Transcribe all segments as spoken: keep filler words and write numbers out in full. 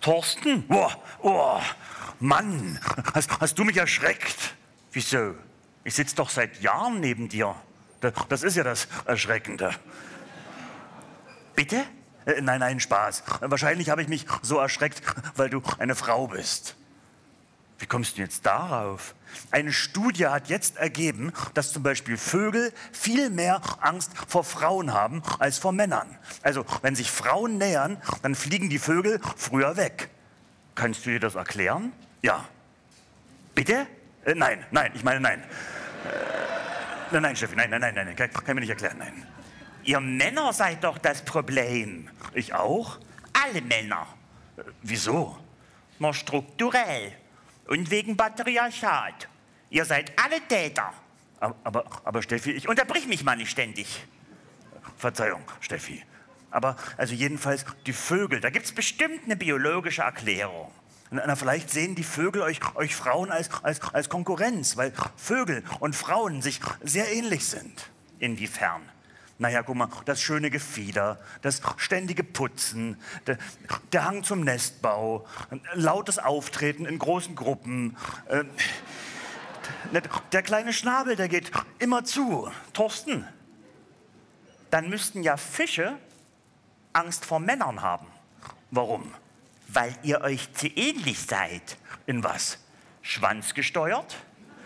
Thorsten? Oh, oh, Mann, hast, hast du mich erschreckt? Wieso? Ich sitze doch seit Jahren neben dir. Das ist ja das Erschreckende. Bitte? Äh, nein, nein, Spaß. Wahrscheinlich habe ich mich so erschreckt, weil du eine Frau bist. Wie kommst du jetzt darauf? Eine Studie hat jetzt ergeben, dass zum Beispiel Vögel viel mehr Angst vor Frauen haben als vor Männern. Also, wenn sich Frauen nähern, dann fliegen die Vögel früher weg. Kannst du dir das erklären? Ja. Bitte? Äh, nein, nein, ich meine nein. Äh, nein, nein, Steffi, nein, nein, nein, nein, kann, kann mir nicht erklären, nein. Ihr Männer seid doch das Problem. Ich auch? Alle Männer. Äh, wieso? Na, strukturell. Und wegen Patriarchat. Ihr seid alle Täter. Aber, aber, aber Steffi, ich unterbrich mich mal nicht ständig. Verzeihung, Steffi. Aber also jedenfalls die Vögel, da gibt es bestimmt eine biologische Erklärung. Na, vielleicht sehen die Vögel euch, euch Frauen als, als, als Konkurrenz, weil Vögel und Frauen sich sehr ähnlich sind. Inwiefern? Naja, guck mal, das schöne Gefieder, das ständige Putzen, der, der Hang zum Nestbau, lautes Auftreten in großen Gruppen. Äh, der kleine Schnabel, der geht immer zu. Thorsten, dann müssten ja Fische Angst vor Männern haben. Warum? Weil ihr euch zu ähnlich seid. In was? Schwanzgesteuert?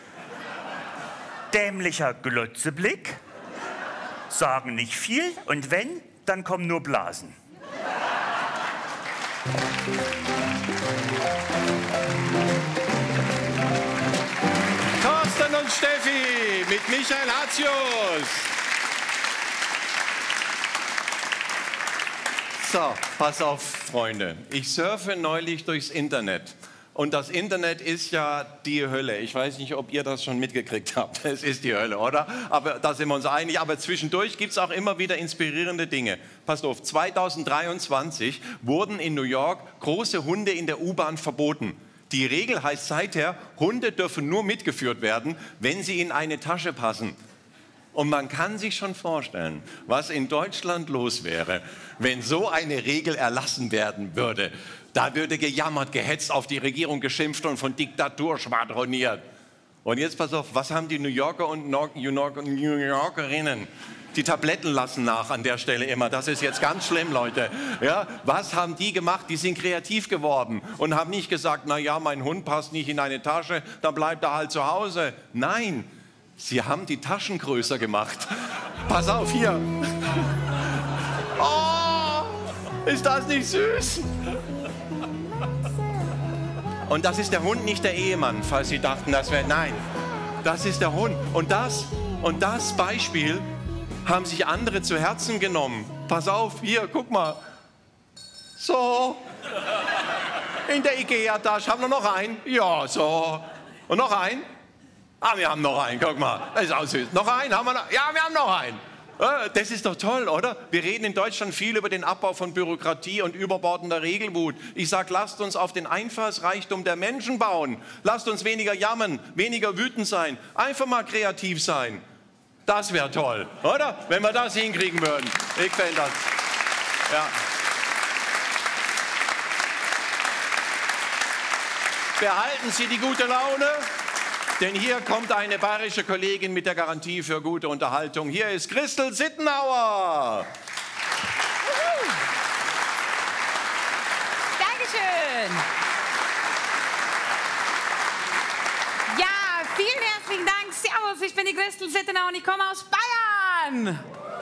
Dämlicher Glotzeblick? Sagen nicht viel und wenn, dann kommen nur Blasen. Thorsten und Steffi mit Michael Hatzius. So, pass auf, Freunde. Ich surfe neulich durchs Internet. Und das Internet ist ja die Hölle. Ich weiß nicht, ob ihr das schon mitgekriegt habt. Es ist die Hölle, oder? Aber da sind wir uns einig. Aber zwischendurch gibt es auch immer wieder inspirierende Dinge. Passt auf, zweitausenddreiundzwanzig wurden in New York große Hunde in der U-Bahn verboten. Die Regel heißt seither, Hunde dürfen nur mitgeführt werden, wenn sie in eine Tasche passen. Und man kann sich schon vorstellen, was in Deutschland los wäre, wenn so eine Regel erlassen werden würde. Da würde gejammert, gehetzt, auf die Regierung geschimpft und von Diktatur schwadroniert. Und jetzt pass auf, was haben die New Yorker und New Yorker, New Yorkerinnen? Die Tabletten lassen nach an der Stelle immer. Das ist jetzt ganz schlimm, Leute. Ja, was haben die gemacht? Die sind kreativ geworden und haben nicht gesagt, na ja, mein Hund passt nicht in eine Tasche, dann bleibt er halt zu Hause. Nein, sie haben die Taschen größer gemacht. Pass auf, hier. Oh, ist das nicht süß? Und das ist der Hund, nicht der Ehemann, falls Sie dachten, das wäre... Nein, das ist der Hund. Und das, und das Beispiel haben sich andere zu Herzen genommen. Pass auf, hier, guck mal. So. In der Ikea-Tasche haben wir noch einen. Ja, so. Und noch einen. Ah, wir haben noch einen, guck mal. Das ist auch süß. Noch einen haben wir noch. Ja, wir haben noch einen. Das ist doch toll, oder? Wir reden in Deutschland viel über den Abbau von Bürokratie und überbordender Regelwut. Ich sage, lasst uns auf den Einfallsreichtum der Menschen bauen. Lasst uns weniger jammern, weniger wütend sein, einfach mal kreativ sein. Das wäre toll, oder? Wenn wir das hinkriegen würden. Ich fände das. Ja. Behalten Sie die gute Laune. Denn hier kommt eine bayerische Kollegin mit der Garantie für gute Unterhaltung. Hier ist Christel Sittenauer. Dankeschön. Ja, vielen herzlichen Dank. Servus, ich bin die Christel Sittenauer und ich komme aus Bayern.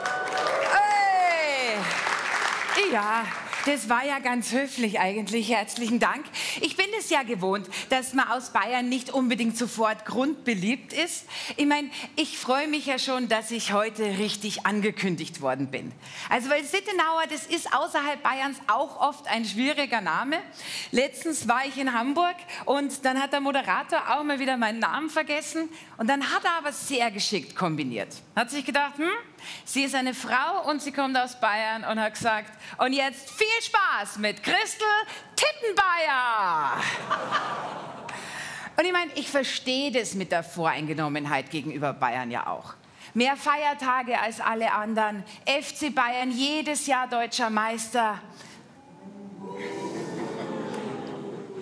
Hey. Ja. Das war ja ganz höflich eigentlich. Herzlichen Dank. Ich bin es ja gewohnt, dass man aus Bayern nicht unbedingt sofort grundbeliebt ist. Ich meine, ich freue mich ja schon, dass ich heute richtig angekündigt worden bin. Also, weil Sittenauer, das ist außerhalb Bayerns auch oft ein schwieriger Name. Letztens war ich in Hamburg und dann hat der Moderator auch mal wieder meinen Namen vergessen. Und dann hat er aber sehr geschickt kombiniert. Hat sich gedacht, hm, sie ist eine Frau und sie kommt aus Bayern und hat gesagt, und jetzt viel Spaß mit Christel Tittenbayer. Und ich meine, ich verstehe das mit der Voreingenommenheit gegenüber Bayern ja auch. Mehr Feiertage als alle anderen, F C Bayern jedes Jahr deutscher Meister.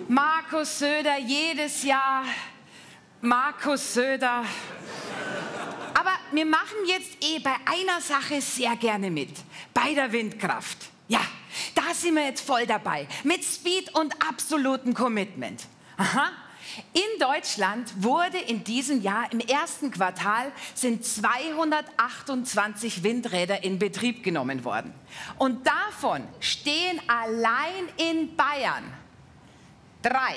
Markus Söder, jedes Jahr Markus Söder. Aber wir machen jetzt eh bei einer Sache sehr gerne mit, bei der Windkraft. Ja, da sind wir jetzt voll dabei, mit Speed und absolutem Commitment. Aha. In Deutschland wurde in diesem Jahr, im ersten Quartal, sind zweihundertachtundzwanzig Windräder in Betrieb genommen worden. Und davon stehen allein in Bayern drei.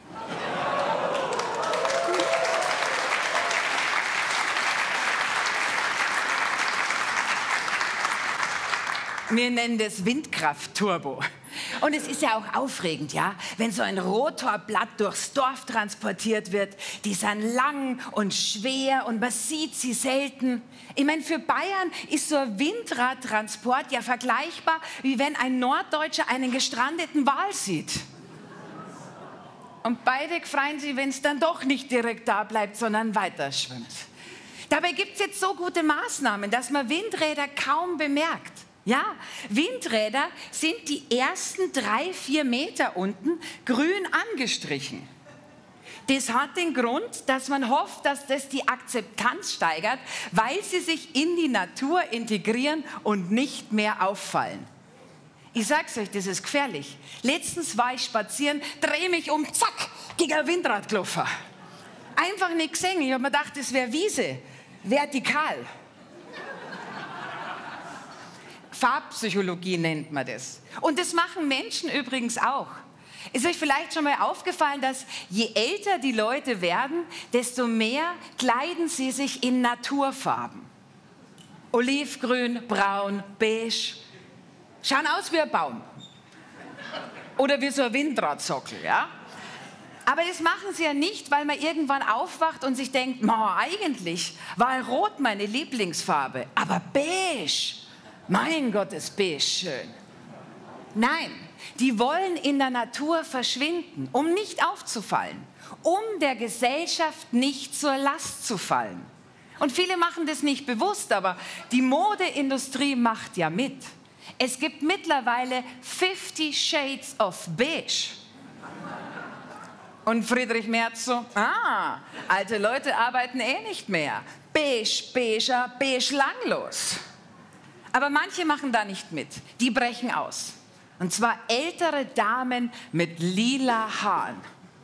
Wir nennen das Windkraft-Turbo. Und es ist ja auch aufregend, ja, wenn so ein Rotorblatt durchs Dorf transportiert wird. Die sind lang und schwer und man sieht sie selten. Ich meine, für Bayern ist so ein Windradtransport ja vergleichbar, wie wenn ein Norddeutscher einen gestrandeten Wal sieht. Und beide freuen sich, wenn es dann doch nicht direkt da bleibt, sondern weiter schwimmt. Dabei gibt es jetzt so gute Maßnahmen, dass man Windräder kaum bemerkt. Ja, Windräder sind die ersten drei, vier Meter unten grün angestrichen. Das hat den Grund, dass man hofft, dass das die Akzeptanz steigert, weil sie sich in die Natur integrieren und nicht mehr auffallen. Ich sag's euch, das ist gefährlich. Letztens war ich spazieren, drehe mich um, zack, gegen ein Windrad gelaufen. Einfach nicht gesehen. Ich habe mir gedacht, das wäre Wiese, vertikal. Farbpsychologie nennt man das. Und das machen Menschen übrigens auch. Ist euch vielleicht schon mal aufgefallen, dass je älter die Leute werden, desto mehr kleiden sie sich in Naturfarben. Olivgrün, braun, beige. Schauen aus wie ein Baum. Oder wie so ein Windradsockel, ja? Aber das machen sie ja nicht, weil man irgendwann aufwacht und sich denkt, ma, eigentlich war Rot meine Lieblingsfarbe, aber beige. Mein Gott, ist beige schön. Nein, die wollen in der Natur verschwinden, um nicht aufzufallen, um der Gesellschaft nicht zur Last zu fallen. Und viele machen das nicht bewusst, aber die Modeindustrie macht ja mit. Es gibt mittlerweile fifty Shades of Beige. Und Friedrich Merz so, ah, alte Leute arbeiten eh nicht mehr. Beige, beiger, beige langlos. Aber manche machen da nicht mit. Die brechen aus. Und zwar ältere Damen mit lila Haaren.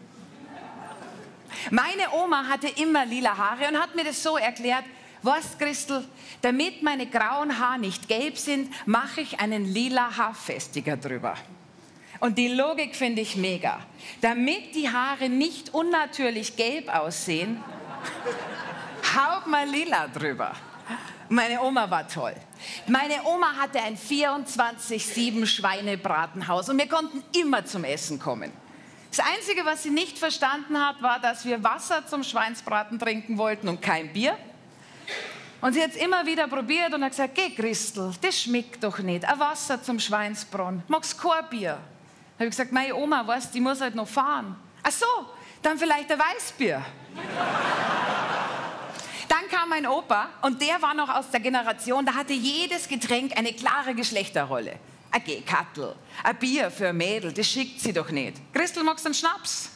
Meine Oma hatte immer lila Haare und hat mir das so erklärt, was, Christel, damit meine grauen Haare nicht gelb sind, mache ich einen lila Haarfestiger drüber. Und die Logik finde ich mega. Damit die Haare nicht unnatürlich gelb aussehen, haut mal lila drüber. Meine Oma war toll. Meine Oma hatte ein vierundzwanzig sieben Schweinebratenhaus und wir konnten immer zum Essen kommen. Das Einzige, was sie nicht verstanden hat, war, dass wir Wasser zum Schweinsbraten trinken wollten und kein Bier. Und sie hat es immer wieder probiert und hat gesagt, geh Christel, das schmeckt doch nicht. Ein Wasser zum Schweinsbraten, magst du kein Bier? Da habe ich gesagt, meine Oma, weißt, die muss halt noch fahren. Ach so, dann vielleicht ein Weißbier. Dann kam mein Opa und der war noch aus der Generation, da hatte jedes Getränk eine klare Geschlechterrolle. Ein Gekattel, ein Bier für ein Mädel, das schickt sie doch nicht. Christel, magst du einen Schnaps?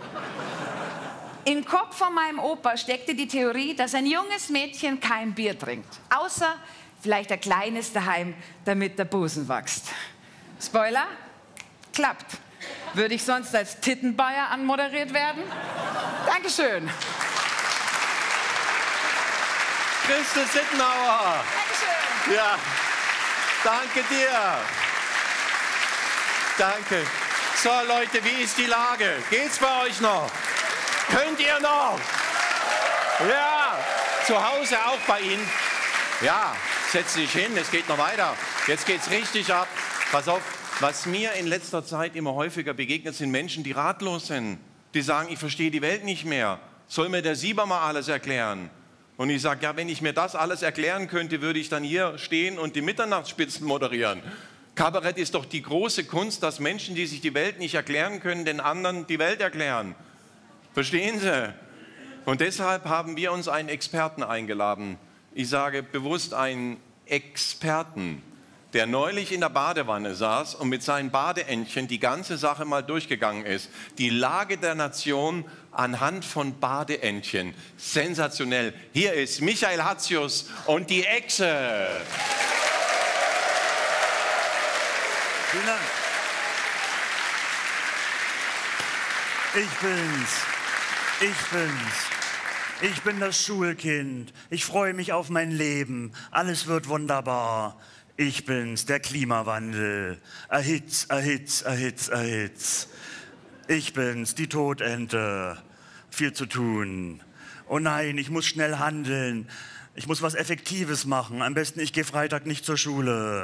Im Kopf von meinem Opa steckte die Theorie, dass ein junges Mädchen kein Bier trinkt. Außer vielleicht ein kleines daheim, damit der Busen wächst. Spoiler, klappt. Würde ich sonst als Tittenbayer anmoderiert werden? Dankeschön. Christel Sittenauer. Dankeschön. Ja, danke dir. Danke. So, Leute, wie ist die Lage? Geht's bei euch noch? Könnt ihr noch? Ja, zu Hause auch bei Ihnen? Ja, setz dich hin, es geht noch weiter. Jetzt geht's richtig ab. Pass auf, was mir in letzter Zeit immer häufiger begegnet, sind Menschen, die ratlos sind. Die sagen, ich verstehe die Welt nicht mehr. Soll mir der Sieber mal alles erklären? Und ich sage, ja, wenn ich mir das alles erklären könnte, würde ich dann hier stehen und die Mitternachtsspitzen moderieren. Kabarett ist doch die große Kunst, dass Menschen, die sich die Welt nicht erklären können, den anderen die Welt erklären. Verstehen Sie? Und deshalb haben wir uns einen Experten eingeladen. Ich sage bewusst einen Experten. der neulich in der Badewanne saß und mit seinen Badeentchen die ganze Sache mal durchgegangen ist. Die Lage der Nation anhand von Badeentchen. Sensationell. Hier ist Michael Hatzius und die Echse. Vielen Dank. Ich bin's. Ich bin's. Ich bin das Schulkind. Ich freue mich auf mein Leben. Alles wird wunderbar. Ich bin's, der Klimawandel. Erhitz, erhitz, erhitz, erhitz. Ich bin's, die Todente. Viel zu tun. Oh nein, ich muss schnell handeln. Ich muss was Effektives machen. Am besten, ich gehe Freitag nicht zur Schule.